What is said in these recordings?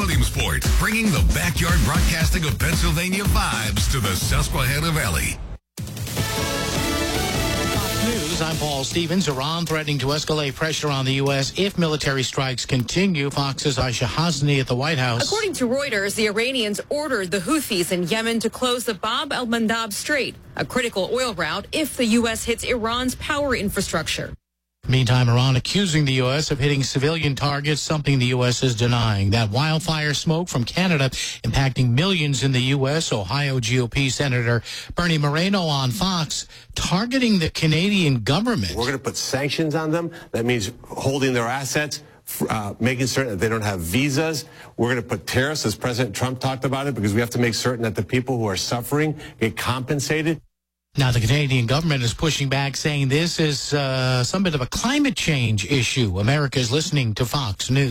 Williamsport, bringing the backyard broadcasting of Pennsylvania vibes to the Susquehanna Valley. News, I'm Paul Stevens. Iran threatening to escalate pressure on the U.S. if military strikes continue. Fox's Aisha Hasni at the White House. According to Reuters, the Iranians ordered the Houthis in Yemen to close the Bab el-Mandab Strait, a critical oil route, if the U.S. hits Iran's power infrastructure. Meantime, Iran accusing the U.S. of hitting civilian targets, something the U.S. is denying. That wildfire smoke from Canada impacting millions in the U.S. Ohio GOP Senator Bernie Moreno on Fox targeting the Canadian government. We're going to put sanctions on them. That means holding their assets, making certain that they don't have visas. We're going to put tariffs, as President Trump talked about it, because we have to make certain that the people who are suffering get compensated. Now, the Canadian government is pushing back, saying this is some bit of a climate change issue. America is listening to Fox News.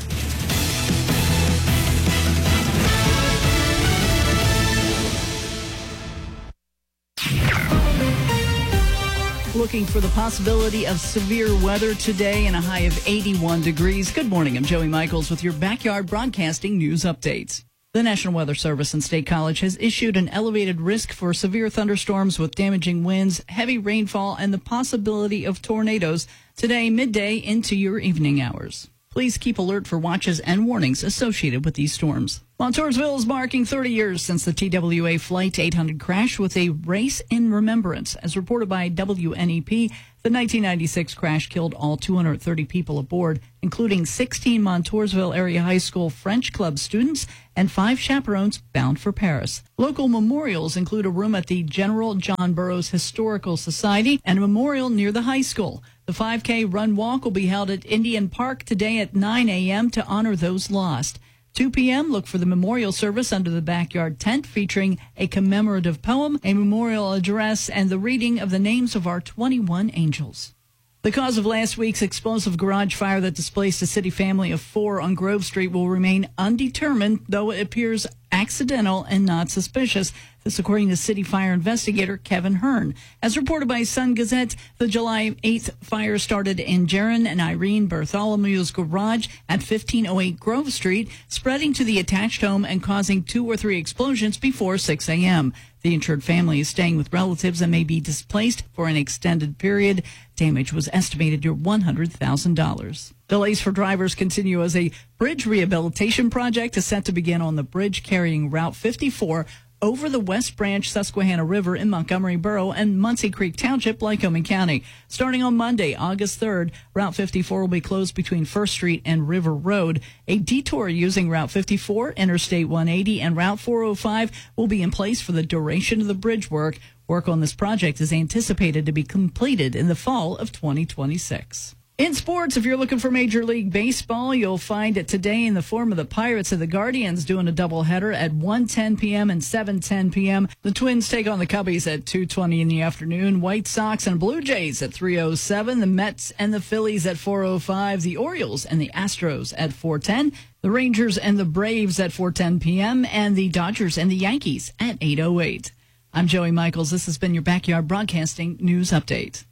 Looking for the possibility of severe weather today and a high of 81 degrees. Good morning. I'm Joey Michaels with your Backyard Broadcasting News Updates. The National Weather Service and State College has issued an elevated risk for severe thunderstorms with damaging winds, heavy rainfall, and the possibility of tornadoes today midday into your evening hours. Please keep alert for watches and warnings associated with these storms. Montoursville is marking 30 years since the TWA Flight 800 crash with a race in remembrance. As reported by WNEP, the 1996 crash killed all 230 people aboard, including 16 Montoursville Area High School French Club students and 5 chaperones bound for Paris. Local memorials include a room at the General John Burroughs Historical Society and a memorial near the high school. The 5K run walk will be held at Indian Park today at 9 a.m. to honor those lost. 2 p.m., look for the memorial service under the backyard tent featuring a commemorative poem, a memorial address, and the reading of the names of our 21 angels. The cause of last week's explosive garage fire that displaced a city family of 4 on Grove Street will remain undetermined, though it appears accidental and not suspicious. This according to city fire investigator Kevin Hearn. As reported by Sun Gazette, the July 8th fire started in Jaron and Irene Bartholomew's garage at 1508 Grove Street, spreading to the attached home and causing 2 or 3 explosions before 6 a.m. The insured family is staying with relatives and may be displaced for an extended period. Damage was estimated at $100,000. Delays for drivers continue as a bridge rehabilitation project is set to begin on the bridge carrying Route 54 over the West Branch Susquehanna River in Montgomery Borough and Muncie Creek Township, Lycoming County. Starting on Monday, August 3rd, Route 54 will be closed between First Street and River Road. A detour using Route 54, Interstate 180, and Route 405 will be in place for the duration of the bridge work. Work on this project is anticipated to be completed in the fall of 2026. In sports, if you're looking for Major League Baseball, you'll find it today in the form of the Pirates and the Guardians doing a doubleheader at 1:10 p.m. and 7:10 p.m. The Twins take on the Cubbies at 2:20 in the afternoon. White Sox and Blue Jays at 3:07. The Mets and the Phillies at 4:05. The Orioles and the Astros at 4:10. The Rangers and the Braves at 4:10 p.m. And the Dodgers and the Yankees at 8:08. I'm Joey Michaels. This has been your Backyard Broadcasting News Update.